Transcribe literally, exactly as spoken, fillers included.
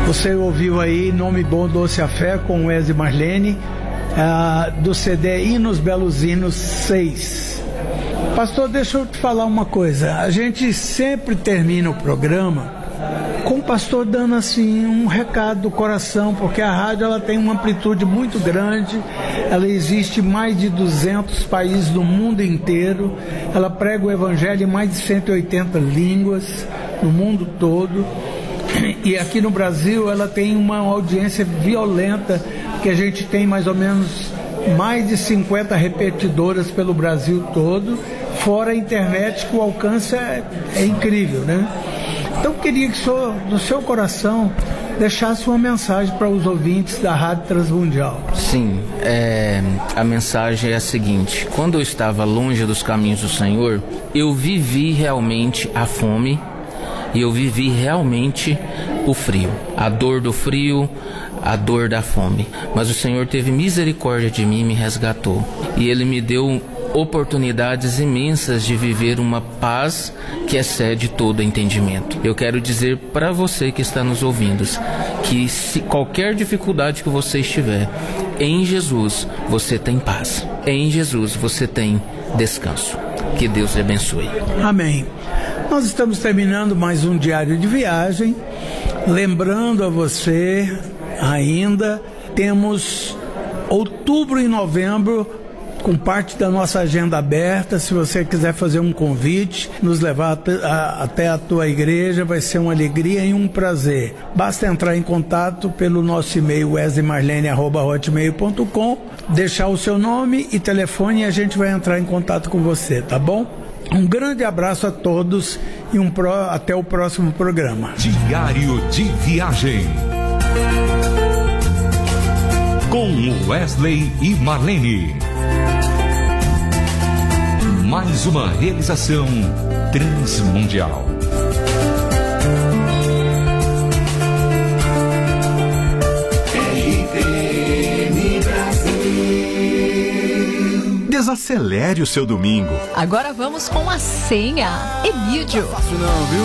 Você ouviu aí Nome Bom, Doce a Fé com Wesley e Marlene, uh, do C D Hinos Belos Hinos seis. Pastor, deixa eu te falar uma coisa. A gente sempre termina o programa com o pastor dando assim um recado do coração, porque a rádio ela tem uma amplitude muito grande, ela existe em mais de duzentos países do mundo inteiro, ela prega o evangelho em mais de cento e oitenta línguas no mundo todo. E aqui no Brasil ela tem uma audiência violenta, que a gente tem mais ou menos mais de cinquenta repetidoras pelo Brasil todo, fora a internet, que o alcance é, é incrível, né? Então eu queria que o senhor, do seu coração, deixasse uma mensagem para os ouvintes da Rádio Transmundial. Sim, é, a mensagem é a seguinte: quando eu estava longe dos caminhos do Senhor, eu vivi realmente a fome, e eu vivi realmente o frio, a dor do frio, a dor da fome. Mas o Senhor teve misericórdia de mim e me resgatou. E Ele me deu oportunidades imensas de viver uma paz que excede todo entendimento. Eu quero dizer para você que está nos ouvindo, que se qualquer dificuldade que você estiver, em Jesus você tem paz. Em Jesus você tem descanso. Que Deus lhe abençoe. Amém. Nós estamos terminando mais um diário de viagem. Lembrando a você, ainda temos outubro e novembro com parte da nossa agenda aberta. Se você quiser fazer um convite, nos levar até a, até a tua igreja, vai ser uma alegria e um prazer. Basta entrar em contato pelo nosso e-mail wesley marlene arroba hotmail ponto com, deixar o seu nome e telefone e a gente vai entrar em contato com você, tá bom? Um grande abraço a todos e um pro, até o próximo programa. Diário de Viagem com Wesley e Marlene. Mais uma realização Transmundial. Desacelere o seu domingo. Agora vamos com a senha. Emílio. Não é fácil não, viu?